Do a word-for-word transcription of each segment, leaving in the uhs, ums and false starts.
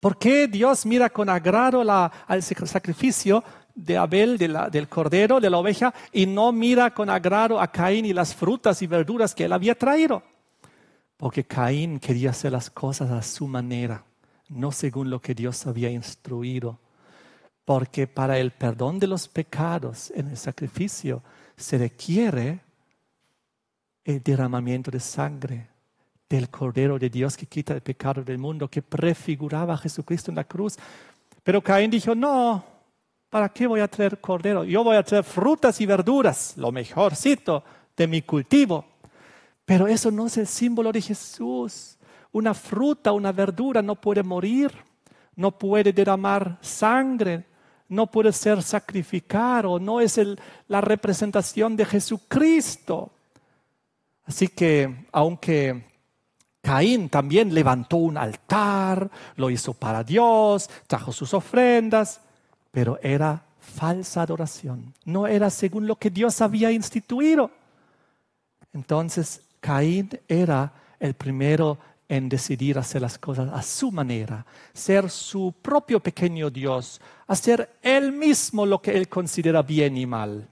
¿Por qué Dios mira con agrado la, al sacrificio de Abel, de la, del cordero, de la oveja, y no mira con agrado a Caín y las frutas y verduras que él había traído? Porque Caín quería hacer las cosas a su manera, no según lo que Dios había instruido. Porque para el perdón de los pecados en el sacrificio se requiere el derramamiento de sangre del Cordero de Dios que quita el pecado del mundo, que prefiguraba a Jesucristo en la cruz. Pero Caín dijo, no, ¿para qué voy a traer cordero? Yo voy a traer frutas y verduras, lo mejorcito de mi cultivo. Pero eso no es el símbolo de Jesús. Una fruta, una verdura no puede morir, no puede derramar sangre, no puede ser sacrificado, no es el, la representación de Jesucristo. Así que, aunque Caín también levantó un altar, lo hizo para Dios, trajo sus ofrendas, pero era falsa adoración, no era según lo que Dios había instituido. Entonces, Caín era el primero en decidir hacer las cosas a su manera, ser su propio pequeño Dios, hacer él mismo lo que él considera bien y mal,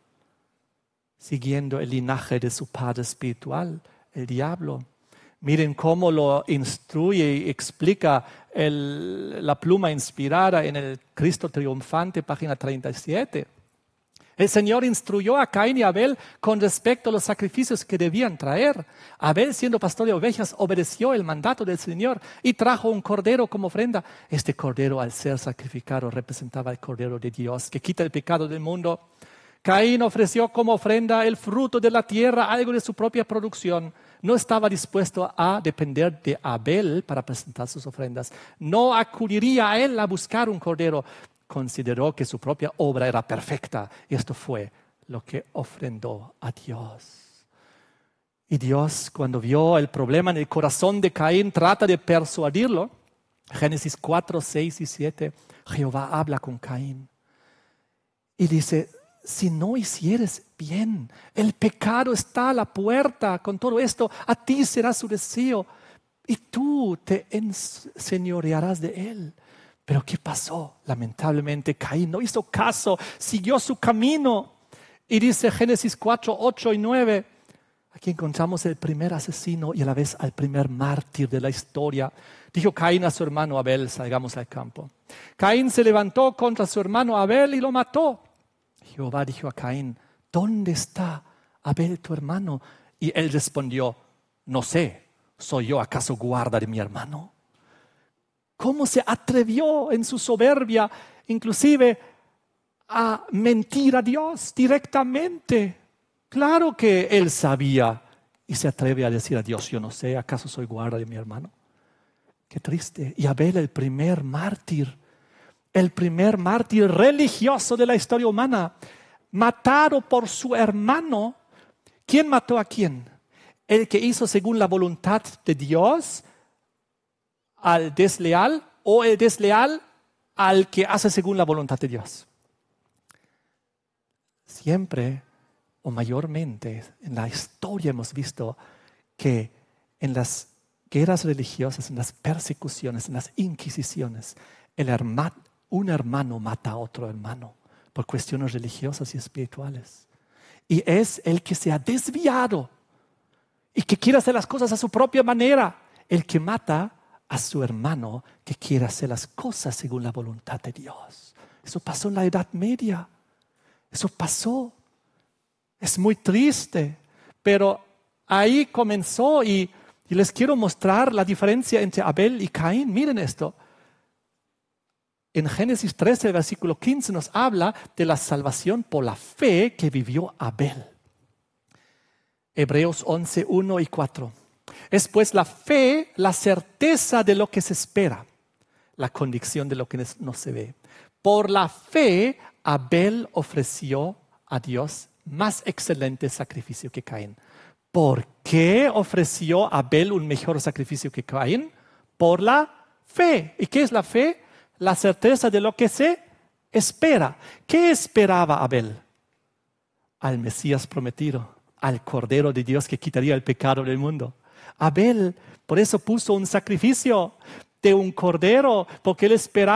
siguiendo el linaje de su padre espiritual, el diablo. Miren cómo lo instruye y explica el, la pluma inspirada en el Cristo triunfante, página treinta y siete. El Señor instruyó a Caín y Abel con respecto a los sacrificios que debían traer. Abel, siendo pastor de ovejas, obedeció el mandato del Señor y trajo un cordero como ofrenda. Este cordero, al ser sacrificado, representaba el cordero de Dios que quita el pecado del mundo. Caín ofreció como ofrenda el fruto de la tierra, algo de su propia producción. No estaba dispuesto a depender de Abel para presentar sus ofrendas. No acudiría a él a buscar un cordero. Consideró que su propia obra era perfecta. Y esto fue lo que ofrendó a Dios. Y Dios, cuando vio el problema en el corazón de Caín, trata de persuadirlo. Génesis cuatro, seis y siete. Jehová habla con Caín y dice: si no hicieres bien, el pecado está a la puerta. Con todo esto, a ti será su deseo y tú te enseñorearás de él. Pero ¿qué pasó? Lamentablemente Caín no hizo caso, siguió su camino. Y dice Génesis cuatro, ocho y nueve, aquí encontramos el primer asesino y a la vez al primer mártir de la historia. Dijo Caín a su hermano Abel: salgamos al campo. Caín se levantó contra su hermano Abel y lo mató. Jehová dijo a Caín: ¿dónde está Abel tu hermano? Y él respondió: no sé, ¿soy yo acaso guarda de mi hermano? ¿Cómo se atrevió en su soberbia inclusive a mentir a Dios directamente? Claro que él sabía y se atreve a decir a Dios: yo no sé, ¿acaso soy guarda de mi hermano? Qué triste. Y Abel, el primer mártir, el primer mártir religioso de la historia humana, matado por su hermano. ¿Quién mató a quién? El que hizo según la voluntad de Dios al desleal, o el desleal al que hace según la voluntad de Dios. Siempre o mayormente en la historia hemos visto que en las guerras religiosas, en las persecuciones, en las inquisiciones, el hermano, un hermano mata a otro hermano por cuestiones religiosas y espirituales. Y es el que se ha desviado y que quiere hacer las cosas a su propia manera, el que mata a su hermano que quiere hacer las cosas según la voluntad de Dios. Eso pasó en la Edad Media. Eso pasó. Es muy triste, pero ahí comenzó y, y les quiero mostrar la diferencia entre Abel y Caín. Miren esto. En Génesis trece, versículo quince, nos habla de la salvación por la fe que vivió Abel. Hebreos once, uno y cuatro. Es pues la fe, la certeza de lo que se espera, la convicción de lo que no se ve. Por la fe, Abel ofreció a Dios más excelente sacrificio que Caín. ¿Por qué ofreció Abel un mejor sacrificio que Caín? Por la fe. ¿Y qué es la fe? La certeza de lo que se espera. ¿Qué esperaba Abel? Al Mesías prometido, al Cordero de Dios que quitaría el pecado del mundo. Abel, por eso puso un sacrificio de un cordero, porque él esperaba